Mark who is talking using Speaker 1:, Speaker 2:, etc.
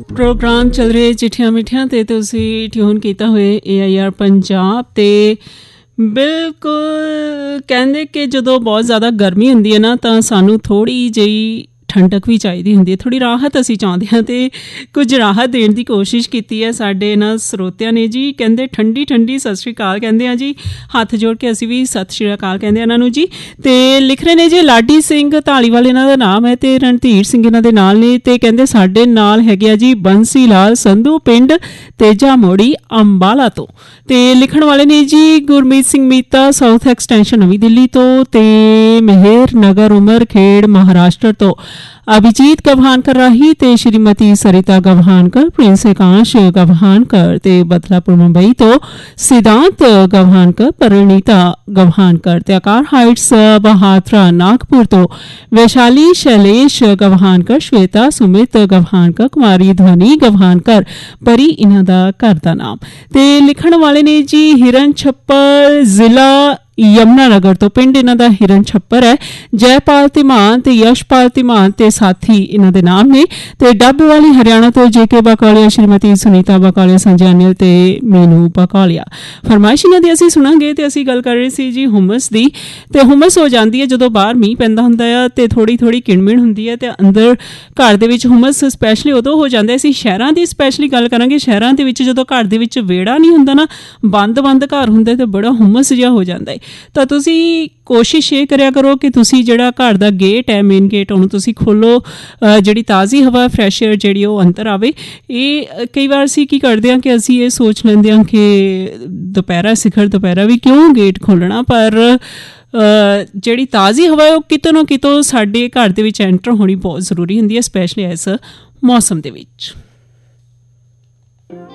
Speaker 1: Programme ਚੱਲ ਰਹੇ ਚਿੱਠੀਆਂ ਮਿੱਠੀਆਂ ਤੇ ਤੁਸੀਂ ਟਿਊਨ ਕੀਤਾ ਹੋਏ AIR ਪੰਜਾਬ ਤੇ ਬਿਲਕੁਲ ਕਹਿੰਦੇ ਕਿ ਜਦੋਂ ਬਹੁਤ ਜ਼ਿਆਦਾ ਗਰਮੀ ਹੁੰਦੀ ਹੈ ਨਾ ਤਾਂ ਸਾਨੂੰ ਥੋੜ੍ਹੀ ਜਿਹੀ ਠੰਡਕ ਵੀ ਚਾਹੀਦੀ ਹੁੰਦੀ ਹੈ, ਥੋੜ੍ਹੀ ਰਾਹਤ ਅਸੀਂ ਚਾਹੁੰਦੇ ਹਾਂ ਅਤੇ ਕੁਝ ਰਾਹਤ ਦੇਣ ਦੀ ਕੋਸ਼ਿਸ਼ ਕੀਤੀ ਹੈ ਸਾਡੇ ਇਹਨਾਂ ਸਰੋਤਿਆਂ ਨੇ ਜੀ। ਕਹਿੰਦੇ ਠੰਡੀ ਠੰਡੀ ਸਤਿ ਸ਼੍ਰੀ ਅਕਾਲ ਕਹਿੰਦੇ ਆ ਜੀ, ਹੱਥ ਜੋੜ ਕੇ ਅਸੀਂ ਵੀ ਸਤਿ ਸ਼੍ਰੀ ਅਕਾਲ ਕਹਿੰਦੇ ਆ ਇਹਨਾਂ ਨੂੰ ਜੀ। ਅਤੇ ਲਿਖ ਰਹੇ ਨੇ ਜੀ ਲਾਡੀ ਸਿੰਘ ਧਾਲੀਵਾਲ ਇਹਨਾਂ ਦਾ ਨਾਮ ਹੈ ਅਤੇ ਰਣਧੀਰ ਸਿੰਘ ਇਹਨਾਂ ਦੇ ਨਾਲ ਨੇ ਅਤੇ ਕਹਿੰਦੇ ਸਾਡੇ ਨਾਲ ਹੈਗੇ ਆ ਜੀ ਬੰਸੀ ਲਾਲ ਸੰਧੂ ਪਿੰਡ ਤੇਜਾ ਮੋੜੀ ਅੰਬਾਲਾ ਤੋਂ। ਅਤੇ ਲਿਖਣ ਵਾਲੇ ਨੇ ਜੀ ਗੁਰਮੀਤ ਸਿੰਘ ਮੀਤਾ ਸਾਊਥ ਐਕਸਟੈਂਸ਼ਨ ਨਵੀਂ ਦਿੱਲੀ ਤੋਂ ਅਤੇ ਮਹਿਰ ਨਗਰ ਉਮਰ ਖੇੜ ਮਹਾਰਾਸ਼ਟਰ ਤੋਂ ਅਭਿਜੀਤ ਗਵਹਾਨਕਰ ਰਾਹੀ ਤੇ ਸ਼੍ਰੀਮਤੀ ਸਰਿਤਾ ਗਵਹਾਨਕਰ, ਪ੍ਰਿੰਸ ਏਕਾਂਸ਼ ਗਵਹਾਨਕਰ ਤੇ ਬਦਲਾਪੁਰ ਮੁੰਬਈ ਤੋਂ ਸਿਧਾਂਤ ਗਵਹਾਨਕਰ, ਪਰਿਣੀਤਾ ਗਵਹਾਨਕਰ ਤੇ ਆਕਾਰ ਹਾਈਟਸ ਬਹਾਤਰਾ ਨਾਗਪੁਰ ਤੋਂ ਵੈਸ਼ਾਲੀ ਸ਼ੈਲੇਸ਼ ਗਵਹਾਨਕਰ, ਸ਼ਵੇਤਾ ਸੁਮਿਤ ਗਵਹਾਨਕਰ, ਕੁਮਾਰੀ ਧਵਨੀ ਗਵਹਾਨਕਰ ਪਰੀ ਇਹਨਾਂ ਦਾ ਘਰ ਦਾ ਨਾਮ। ਤੇ ਲਿਖਣ ਵਾਲੇ ਨੇ ਜੀ ਹਿਰਨ ਛੱਪਰ ਜ਼ਿਲ੍ਹਾ ਯਮੁਨਾ ਨਗਰ ਤੋਂ, ਪਿੰਡ ਇਹਨਾਂ ਦਾ ਹਿਰਨ ਛੱਪਰ ਹੈ। ਜੈਪਾਲ ਧੀਮਾਨ ਤੇ ਯਸ਼ਪਾਲ ਧੀਮਾਨ ਤੇ ਸਾਥੀ ਇਹਨਾਂ ਦੇ ਨਾਮ ਨੇ। ਤੇ ਡੱਬ ਵਾਲੀ ਹਰਿਆਣਾ ਤੋਂ JK ਬਕਾਲੀਆ, ਸ਼੍ਰੀਮਤੀ ਸੁਨੀਤਾ ਬਕਾਲੀਆ, ਸੰਜੇ ਅਨਿਲ ਤੇ ਮੀਨੂ ਬਕਾਲੀਆ। ਫਰਮਾਇਸ਼ ਇਹਨਾਂ ਦੀ ਅਸੀਂ ਸੁਣਾਂਗੇ ਤੇ ਅਸੀਂ ਗੱਲ ਕਰ ਰਹੇ ਸੀ ਜੀ ਹੁਮਸ ਦੀ। ਤੇ ਹੁਮਸ ਹੋ ਜਾਂਦੀ ਹੈ ਜਦੋਂ ਬਾਹਰ ਮੀਂਹ ਪੈਂਦਾ ਹੁੰਦਾ ਆ ਤੇ ਥੋੜ੍ਹੀ ਥੋੜ੍ਹੀ ਕਿਣਮਿਣ ਹੁੰਦੀ ਹੈ ਤੇ ਅੰਦਰ ਘਰ ਦੇ ਵਿੱਚ ਹੁਮਸ ਸਪੈਸ਼ਲੀ ਉਦੋਂ ਹੋ ਜਾਂਦਾ। ਅਸੀਂ ਸ਼ਹਿਰਾਂ ਦੀ ਸਪੈਸ਼ਲੀ ਗੱਲ ਕਰਾਂਗੇ। ਸ਼ਹਿਰਾਂ ਦੇ ਵਿੱਚ ਜਦੋਂ ਘਰ ਦੇ ਵਿੱਚ ਵਿਹੜਾ ਨਹੀਂ ਹੁੰਦਾ ਨਾ, ਬੰਦ ਘਰ ਹੁੰਦਾ ਤੇ ਬੜਾ ਹੁਮਸ ਜਿਹਾ ਹੋ ਜਾਂਦਾ ਹੈ। ਤਾਂ ਤੁਸੀਂ ਕੋਸ਼ਿਸ਼ ਇਹ ਕਰਿਆ ਕਰੋ ਕਿ ਤੁਸੀਂ ਜਿਹੜਾ ਘਰ ਦਾ ਗੇਟ ਹੈ, ਮੇਨ ਗੇਟ, ਉਹਨੂੰ ਤੁਸੀਂ ਖੋਲ੍ਹੋ, ਜਿਹੜੀ ਤਾਜ਼ੀ ਹਵਾ ਫਰੈਸ਼ ਏਅਰ ਜਿਹੜੀ ਉਹ ਅੰਦਰ ਆਵੇ। ਇਹ ਕਈ ਵਾਰ ਅਸੀਂ ਕੀ ਕਰਦੇ ਹਾਂ ਕਿ ਅਸੀਂ ਇਹ ਸੋਚ ਲੈਂਦੇ ਹਾਂ ਕਿ ਦੁਪਹਿਰਾ ਵੀ ਕਿਉਂ ਗੇਟ ਖੋਲ੍ਹਣਾ, ਪਰ ਜਿਹੜੀ ਤਾਜ਼ੀ ਹਵਾ ਹੈ ਉਹ ਕਿਤੋਂ ਨਾ ਕਿਤੋਂ ਸਾਡੇ ਘਰ ਦੇ ਵਿੱਚ ਐਂਟਰ ਹੋਣੀ ਬਹੁਤ ਜ਼ਰੂਰੀ ਹੁੰਦੀ ਹੈ, ਸਪੈਸ਼ਲੀ ਇਸ ਮੌਸਮ ਦੇ ਵਿੱਚ।